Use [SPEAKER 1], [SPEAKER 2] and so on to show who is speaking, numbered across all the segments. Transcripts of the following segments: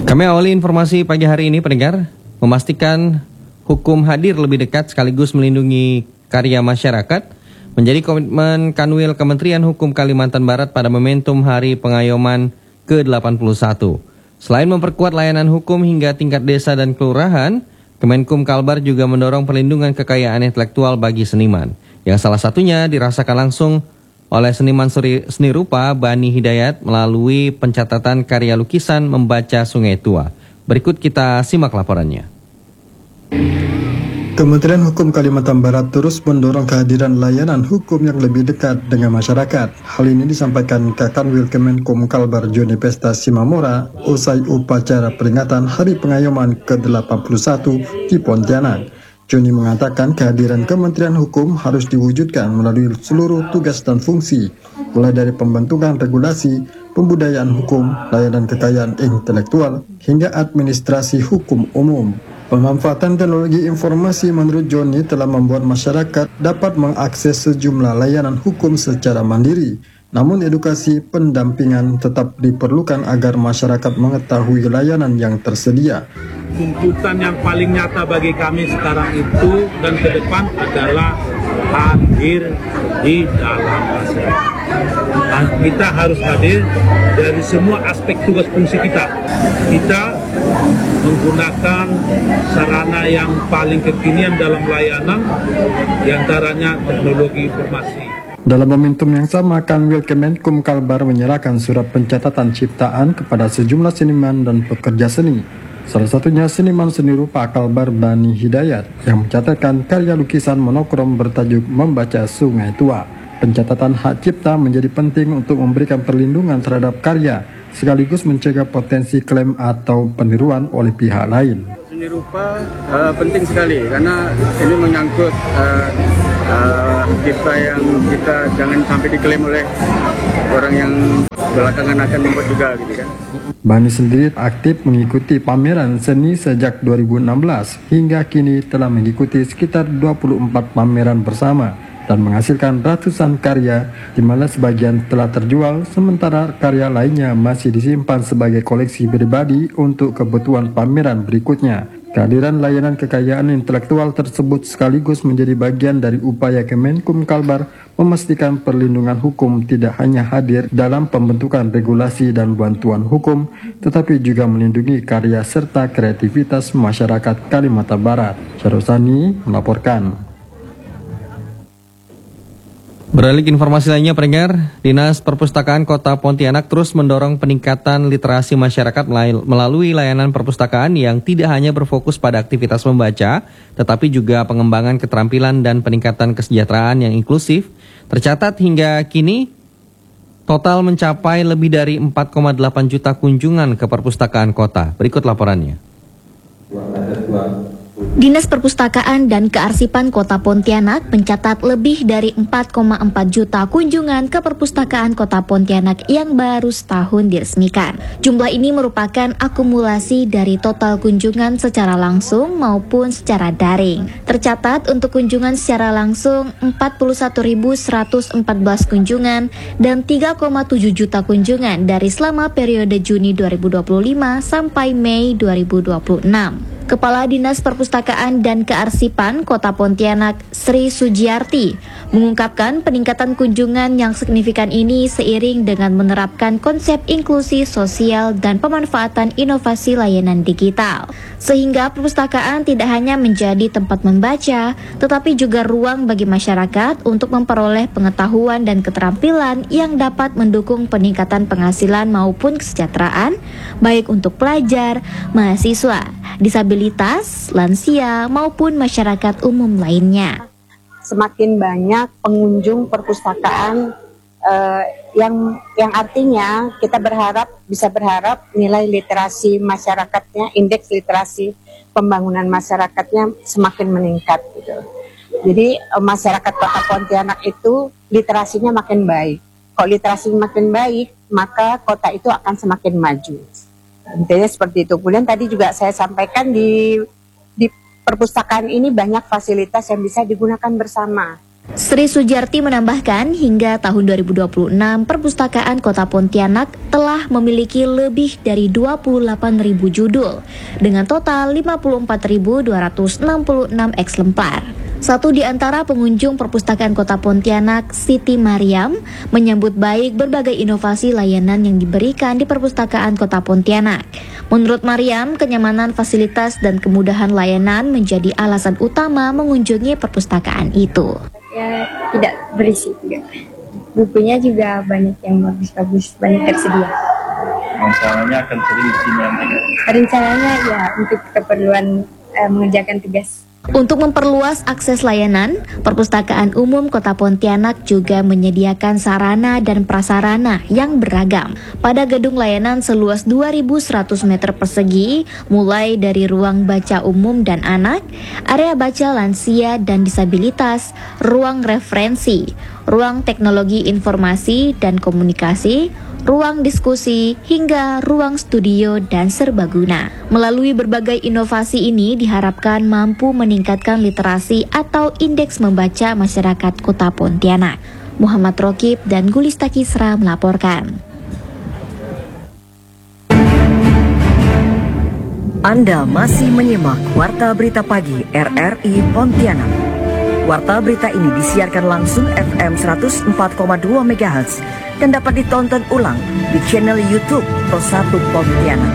[SPEAKER 1] Kami awali informasi pagi hari ini, pendengar, memastikan hukum hadir lebih dekat sekaligus melindungi karya masyarakat menjadi komitmen Kanwil Kementerian Hukum Kalimantan Barat pada momentum Hari Pengayoman ke-81. Selain memperkuat layanan hukum hingga tingkat desa dan kelurahan, Kemenkum Kalbar juga mendorong perlindungan kekayaan intelektual bagi seniman, yang salah satunya dirasakan langsung oleh seniman seni rupa Bani Hidayat melalui pencatatan karya lukisan membaca Sungai Tua. Berikut kita simak laporannya.
[SPEAKER 2] Kementerian Hukum Kalimantan Barat terus mendorong kehadiran layanan hukum yang lebih dekat dengan masyarakat. Hal ini disampaikan Kanwil Kemenkum Kalbar Joni Pesta Simamora usai upacara peringatan Hari Pengayoman ke-81 di Pontianak. Joni mengatakan kehadiran Kementerian Hukum harus diwujudkan melalui seluruh tugas dan fungsi, mulai dari pembentukan regulasi, pembudayaan hukum, layanan kekayaan intelektual, hingga administrasi hukum umum. Pemanfaatan teknologi informasi menurut Joni telah membuat masyarakat dapat mengakses sejumlah layanan hukum secara mandiri. Namun edukasi pendampingan tetap diperlukan agar masyarakat mengetahui layanan yang tersedia.
[SPEAKER 3] Tuntutan yang paling nyata bagi kami sekarang itu dan ke depan adalah hadir di dalam masyarakat. Nah, kita harus hadir dari semua aspek tugas fungsi kita. Kita menggunakan sarana yang paling kekinian dalam layanan, diantaranya teknologi informasi.
[SPEAKER 2] Dalam momentum yang sama, Kanwil Kemenkum Kalbar menyerahkan surat pencatatan ciptaan kepada sejumlah seniman dan pekerja seni. Salah satunya seniman seni rupa Kalbar Bani Hidayat yang mencatatkan karya lukisan monokrom bertajuk Membaca Sungai Tua. Pencatatan hak cipta menjadi penting untuk memberikan perlindungan terhadap karya, sekaligus mencegah potensi klaim atau peniruan oleh pihak lain.
[SPEAKER 4] Seni rupa penting sekali karena ini menyangkut cipta yang kita jangan sampai diklaim oleh orang yang belakangan akan membuat juga gitu kan.
[SPEAKER 2] Bani sendiri aktif mengikuti pameran seni sejak 2016 hingga kini telah mengikuti sekitar 24 pameran bersama dan menghasilkan ratusan karya, di mana sebagian telah terjual, sementara karya lainnya masih disimpan sebagai koleksi pribadi untuk kebutuhan pameran berikutnya. Kehadiran layanan kekayaan intelektual tersebut sekaligus menjadi bagian dari upaya Kemenkum Kalbar memastikan perlindungan hukum tidak hanya hadir dalam pembentukan regulasi dan bantuan hukum, tetapi juga melindungi karya serta kreativitas masyarakat Kalimantan Barat. Syarosani melaporkan.
[SPEAKER 1] Beralih ke informasi lainnya, pendengar, Dinas Perpustakaan Kota Pontianak terus mendorong peningkatan literasi masyarakat melalui layanan perpustakaan yang tidak hanya berfokus pada aktivitas membaca, tetapi juga pengembangan keterampilan dan peningkatan kesejahteraan yang inklusif. Tercatat hingga kini, total mencapai lebih dari 4,8 juta kunjungan ke perpustakaan kota. Berikut laporannya.
[SPEAKER 5] Dinas Perpustakaan dan Kearsipan Kota Pontianak mencatat lebih dari 4,4 juta kunjungan ke perpustakaan Kota Pontianak yang baru setahun diresmikan. Jumlah ini merupakan akumulasi dari total kunjungan secara langsung maupun secara daring. Tercatat untuk kunjungan secara langsung 41.114 kunjungan dan 3,7 juta kunjungan dari selama periode Juni 2025 sampai Mei 2026. Kepala Dinas Perpustakaan dan Kearsipan Kota Pontianak, Sri Sujiarti, mengungkapkan peningkatan kunjungan yang signifikan ini seiring dengan menerapkan konsep inklusi sosial dan pemanfaatan inovasi layanan digital. Sehingga perpustakaan tidak hanya menjadi tempat membaca, tetapi juga ruang bagi masyarakat untuk memperoleh pengetahuan dan keterampilan yang dapat mendukung peningkatan penghasilan maupun kesejahteraan, baik untuk pelajar, mahasiswa, disabilitas, lansia, maupun masyarakat umum lainnya.
[SPEAKER 6] Semakin banyak pengunjung perpustakaan yang artinya kita bisa berharap nilai literasi masyarakatnya, indeks literasi pembangunan masyarakatnya semakin meningkat gitu. Jadi masyarakat Kota Pontianak itu literasinya makin baik. Kalau literasi makin baik, maka kota itu akan semakin maju. Intinya seperti itu. Kemudian tadi juga saya sampaikan di perpustakaan ini banyak fasilitas yang bisa digunakan bersama.
[SPEAKER 5] Sri Sujarti menambahkan hingga tahun 2026 Perpustakaan Kota Pontianak telah memiliki lebih dari 28.000 judul dengan total 54.266 eksemplar. Satu di antara pengunjung Perpustakaan Kota Pontianak, Siti Mariam, menyambut baik berbagai inovasi layanan yang diberikan di Perpustakaan Kota Pontianak. Menurut Mariam, kenyamanan fasilitas dan kemudahan layanan menjadi alasan utama mengunjungi perpustakaan itu.
[SPEAKER 7] Ya, tidak berisik juga. Bukunya juga banyak yang bagus-bagus, banyak tersedia.
[SPEAKER 8] Rencananya akan sering di sini nanti?
[SPEAKER 7] Rencananya ya untuk keperluan mengerjakan tugas.
[SPEAKER 5] Untuk memperluas akses layanan, Perpustakaan Umum Kota Pontianak juga menyediakan sarana dan prasarana yang beragam. Pada gedung layanan seluas 2.100 meter persegi, mulai dari ruang baca umum dan anak, area baca lansia dan disabilitas, ruang referensi, ruang teknologi informasi dan komunikasi, ruang diskusi, hingga ruang studio dan serbaguna. Melalui berbagai inovasi ini diharapkan mampu meningkatkan literasi atau indeks membaca masyarakat Kota Pontianak. Muhammad Rokib dan Gulista Kisra melaporkan.
[SPEAKER 9] Anda masih menyimak Warta Berita Pagi RRI Pontianak. Warta berita ini disiarkan langsung FM 104,2 MHz dan dapat ditonton ulang di channel YouTube Pro1 Pontianak.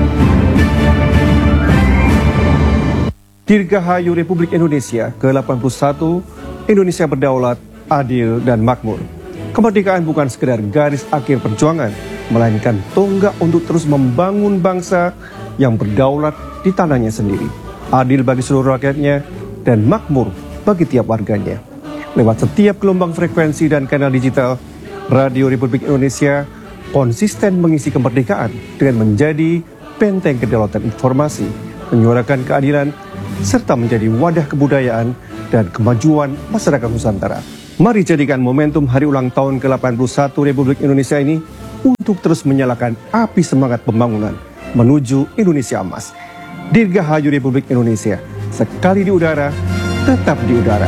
[SPEAKER 10] Dirgahayu Republik Indonesia ke-81, Indonesia berdaulat, adil, dan makmur. Kemerdekaan bukan sekedar garis akhir perjuangan, melainkan tonggak untuk terus membangun bangsa yang berdaulat di tanahnya sendiri, adil bagi seluruh rakyatnya, dan makmur bagi tiap warganya. Lewat setiap gelombang frekuensi dan kanal digital, Radio Republik Indonesia konsisten mengisi kemerdekaan dengan menjadi benteng kedaulatan informasi, menyuarakan keadilan, serta menjadi wadah kebudayaan dan kemajuan masyarakat Nusantara. Mari jadikan momentum hari ulang tahun ke-81 Republik Indonesia ini untuk terus menyalakan api semangat pembangunan menuju Indonesia Emas. Dirgahayu Republik Indonesia, sekali di udara, tetap di udara.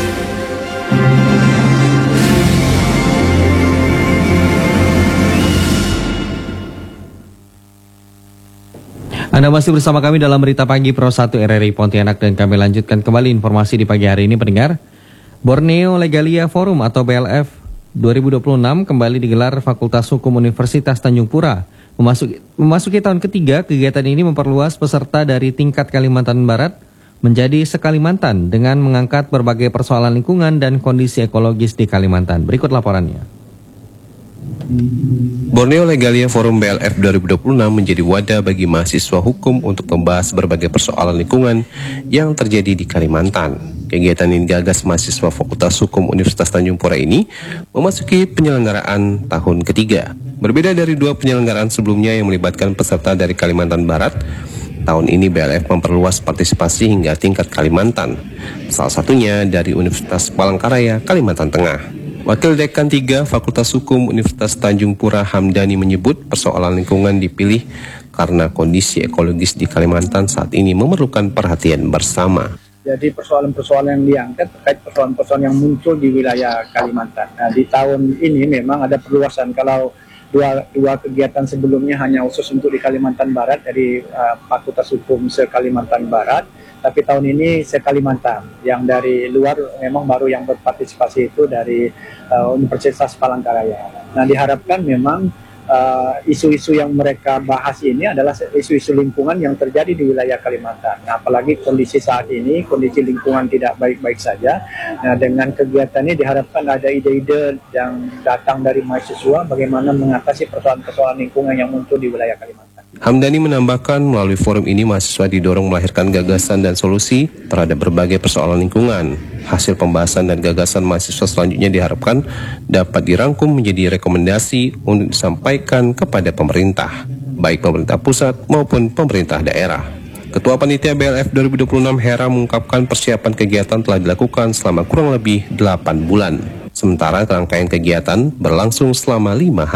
[SPEAKER 1] Anda masih bersama kami dalam Berita Pagi Pro1 RRI Pontianak dan kami lanjutkan kembali informasi di pagi hari ini, pendengar. Borneo Legalia Forum atau BLF 2026 kembali digelar Fakultas Hukum Universitas Tanjung Pura. Memasuki tahun ketiga, kegiatan ini memperluas peserta dari tingkat Kalimantan Barat menjadi se-Kalimantan dengan mengangkat berbagai persoalan lingkungan dan kondisi ekologis di Kalimantan. Berikut laporannya.
[SPEAKER 11] Borneo Legalia Forum BLF 2026 menjadi wadah bagi mahasiswa hukum untuk membahas berbagai persoalan lingkungan yang terjadi di Kalimantan. Kegiatan yang digagas mahasiswa Fakultas Hukum Universitas Tanjung Pura ini memasuki penyelenggaraan tahun ketiga. Berbeda dari dua penyelenggaraan sebelumnya yang melibatkan peserta dari Kalimantan Barat, tahun ini BLF memperluas partisipasi hingga tingkat Kalimantan, salah satunya dari Universitas Palangkaraya, Kalimantan Tengah. Wakil Dekan 3 Fakultas Hukum Universitas Tanjung Pura Hamdani menyebut persoalan lingkungan dipilih karena kondisi ekologis di Kalimantan saat ini memerlukan perhatian bersama.
[SPEAKER 4] Jadi persoalan-persoalan yang diangkat terkait persoalan-persoalan yang muncul di wilayah Kalimantan. Nah, di tahun ini memang ada perluasan. Kalau dua kegiatan sebelumnya hanya khusus untuk di Kalimantan Barat, dari Fakultas Hukum se-Kalimantan Barat, tapi tahun ini se-Kalimantan. Yang dari luar memang baru yang berpartisipasi itu dari Universitas Palangkaraya. Nah, diharapkan memang isu-isu yang mereka bahas ini adalah isu-isu lingkungan yang terjadi di wilayah Kalimantan. Nah, apalagi kondisi saat ini, kondisi lingkungan tidak baik-baik saja. Nah, dengan kegiatan ini diharapkan ada ide-ide yang datang dari mahasiswa bagaimana mengatasi persoalan-persoalan lingkungan yang muncul di wilayah Kalimantan.
[SPEAKER 11] Hamdani menambahkan melalui forum ini mahasiswa didorong melahirkan gagasan dan solusi terhadap berbagai persoalan lingkungan. Hasil pembahasan dan gagasan mahasiswa selanjutnya diharapkan dapat dirangkum menjadi rekomendasi untuk disampaikan kepada pemerintah, baik pemerintah pusat maupun pemerintah daerah. Ketua Panitia BLF 2026 Hera mengungkapkan persiapan kegiatan telah dilakukan selama kurang lebih 8 bulan. Sementara rangkaian kegiatan berlangsung selama 5 hari.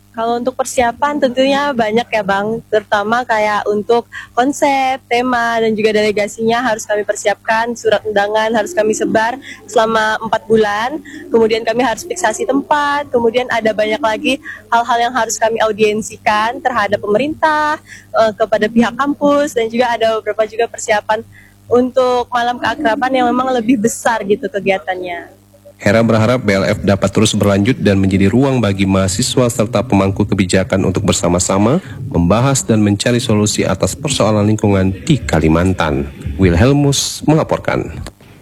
[SPEAKER 12] Kalau untuk persiapan tentunya banyak ya Bang, terutama kayak untuk konsep, tema, dan juga delegasinya harus kami persiapkan, surat undangan harus kami sebar selama 4 bulan, kemudian kami harus fiksasi tempat, kemudian ada banyak lagi hal-hal yang harus kami audiensikan terhadap pemerintah, kepada pihak kampus, dan juga ada beberapa juga persiapan untuk malam keakraban yang memang lebih besar gitu kegiatannya.
[SPEAKER 11] Hera berharap BLF dapat terus berlanjut dan menjadi ruang bagi mahasiswa serta pemangku kebijakan untuk bersama-sama membahas dan mencari solusi atas persoalan lingkungan di Kalimantan. Wilhelmus melaporkan.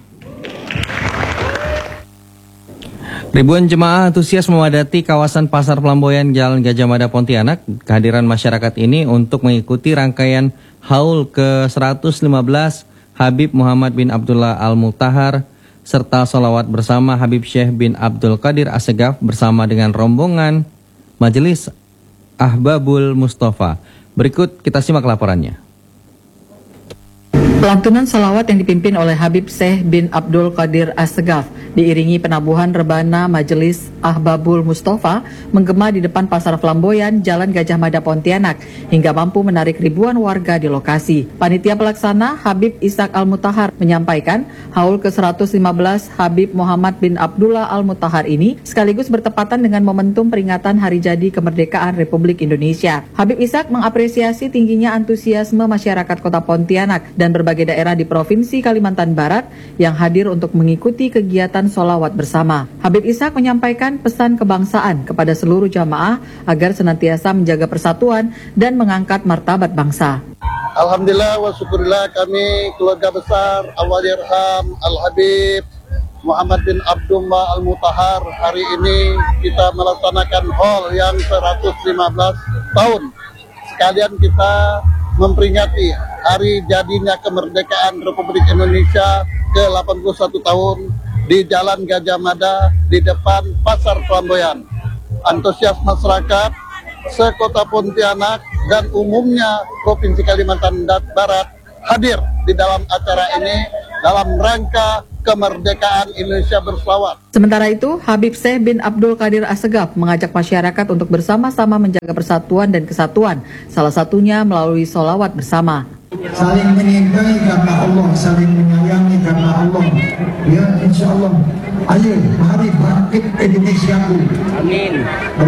[SPEAKER 1] Ribuan jemaah antusias memadati kawasan Pasar Flamboyan Jalan Gajah Mada Pontianak. Kehadiran masyarakat ini untuk mengikuti rangkaian haul ke-115 Habib Muhammad bin Abdullah Al-Mutahar serta sholawat bersama Habib Syekh bin Abdul Qadir Assegaf bersama dengan rombongan Majelis Ahbabul Mustafa. Berikut kita simak laporannya.
[SPEAKER 13] Lantunan salawat yang dipimpin oleh Habib Syekh bin Abdul Qadir Assegaf diiringi penabuhan rebana Majelis Ahbabul Mustafa menggema di depan Pasar Flamboyan Jalan Gajah Mada Pontianak hingga mampu menarik ribuan warga di lokasi. Panitia pelaksana Habib Ishaq Al-Mutahar menyampaikan haul ke-115 Habib Muhammad bin Abdullah Al-Mutahar ini sekaligus bertepatan dengan momentum peringatan Hari Jadi Kemerdekaan Republik Indonesia. Habib Ishaq mengapresiasi tingginya antusiasme masyarakat Kota Pontianak dan berbagai daerah di Provinsi Kalimantan Barat yang hadir untuk mengikuti kegiatan sholawat bersama. Habib Ishaq menyampaikan pesan kebangsaan kepada seluruh jamaah agar senantiasa menjaga persatuan dan mengangkat martabat bangsa.
[SPEAKER 14] Alhamdulillah wa syukurillah kami keluarga besar Al-Wadirham Al-Habib Muhammad bin Abdullah Al-Mutahar hari ini kita melaksanakan haul yang 115 tahun. Sekalian kita memperingati hari jadinya kemerdekaan Republik Indonesia ke-81 tahun di Jalan Gajah Mada di depan Pasar Flamboyan. Antusias masyarakat sekota Pontianak dan umumnya Provinsi Kalimantan Barat hadir di dalam acara ini dalam rangka kemerdekaan Indonesia berselawat.
[SPEAKER 13] Sementara itu, Habib Syekh bin Abdul Qadir Assegaf mengajak masyarakat untuk bersama-sama menjaga persatuan dan kesatuan, salah satunya melalui sholawat bersama.
[SPEAKER 15] Saling menyintai karena Allah, saling menyayangi karena Allah. Ya, insya Allah. Ayo, mari bangkit Indonesiaku. Amin.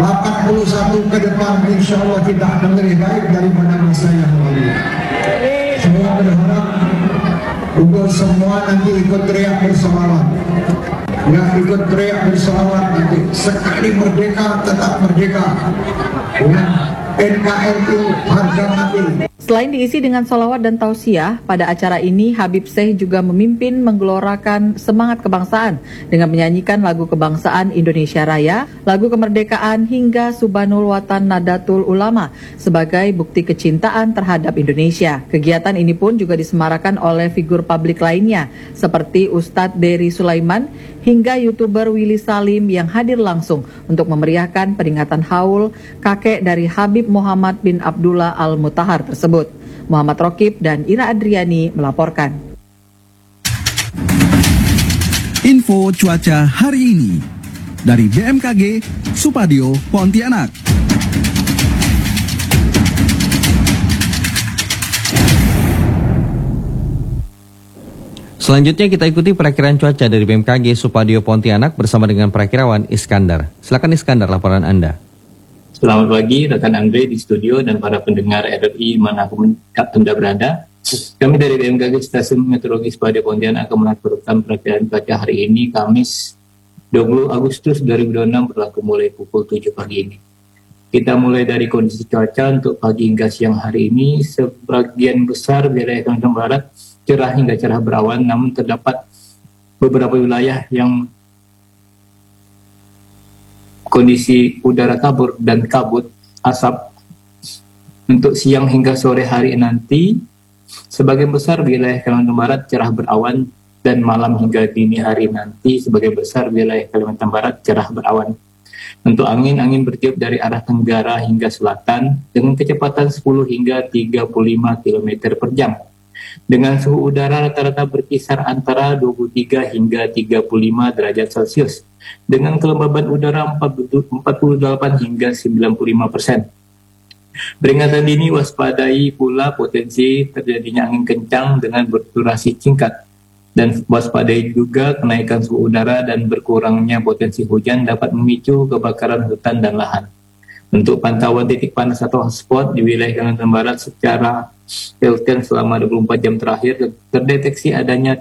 [SPEAKER 15] 81 ke depan, insya Allah kita akan lebih baik daripada masa yang lalu. Saya berharap untuk semua nanti ikut teriak bersolawat. Ya, ikut teriak bersolawat nanti. Sekali merdeka, tetap merdeka. Ya, NKRI harga mati.
[SPEAKER 13] Selain diisi dengan sholawat dan tausiah, pada acara ini Habib Syekh juga memimpin menggelorakan semangat kebangsaan dengan menyanyikan lagu kebangsaan Indonesia Raya, lagu kemerdekaan hingga Subhanul Watan Nadatul Ulama sebagai bukti kecintaan terhadap Indonesia. Kegiatan ini pun juga disemarakan oleh figur publik lainnya seperti Ustadz Dery Sulaiman hingga YouTuber Willy Salim yang hadir langsung untuk memeriahkan peringatan haul kakek dari Habib Muhammad bin Abdullah Al-Mutahar tersebut. Muhammad Rokib dan Ira Adriani melaporkan.
[SPEAKER 16] Info cuaca hari ini dari BMKG Supadio Pontianak.
[SPEAKER 1] Selanjutnya kita ikuti perakiraan cuaca dari BMKG Supadio Pontianak bersama dengan perakirawan Iskandar. Silakan Iskandar, laporan Anda.
[SPEAKER 17] Selamat pagi rekan Andre di studio dan para pendengar RRI manapun Anda berada. Kami dari BMKG Stasiun Meteorologi Supadio Pontianak akan melaporkan perakiraan cuaca hari ini Kamis 20 Agustus 2026 berlaku mulai pukul 7 pagi ini. Kita mulai dari kondisi cuaca untuk pagi hingga siang hari ini. Sebagian besar wilayah Kalimantan Barat cerah hingga cerah berawan, namun terdapat beberapa wilayah yang kondisi udara kabur dan kabut asap. Untuk siang hingga sore hari nanti, sebagian besar wilayah Kalimantan Barat cerah berawan, dan malam hingga dini hari nanti, sebagian besar wilayah Kalimantan Barat cerah berawan. Untuk angin bertiup dari arah tenggara hingga selatan dengan kecepatan 10 hingga 35 km per jam. dengan suhu udara rata-rata berkisar antara 23 hingga 35 derajat Celcius, dengan kelembaban udara 48 hingga 95%. Peringatan dini waspadai pula potensi terjadinya angin kencang dengan berdurasi singkat, dan waspadai juga kenaikan suhu udara dan berkurangnya potensi hujan dapat memicu kebakaran hutan dan lahan. Untuk pantauan titik panas atau hotspot di wilayah Kalimantan Barat secara real-time selama 24 jam terakhir terdeteksi adanya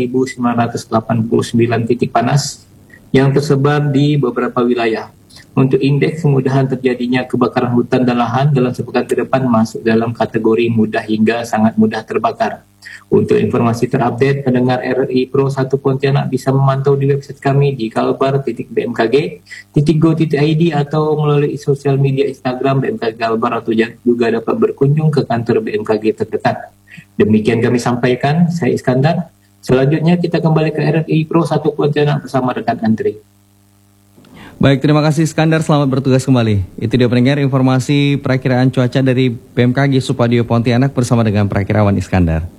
[SPEAKER 17] 3.989 titik panas yang tersebar di beberapa wilayah. Untuk indeks kemudahan terjadinya kebakaran hutan dan lahan dalam sepekan ke depan masuk dalam kategori mudah hingga sangat mudah terbakar. Untuk informasi terupdate, pendengar RRI Pro 1 Pontianak bisa memantau di website kami di kalbar.bmkg.go.id atau melalui sosial media Instagram BMKG Kalbar, atau juga dapat berkunjung ke kantor BMKG terdekat. Demikian kami sampaikan, saya Iskandar. Selanjutnya kita kembali ke RRI Pro 1 Pontianak bersama rekan Andre.
[SPEAKER 1] Baik, terima kasih Iskandar, selamat bertugas kembali. Itu dia pendengar informasi perakiraan cuaca dari BMKG Supadio Pontianak bersama dengan perakirawan Iskandar.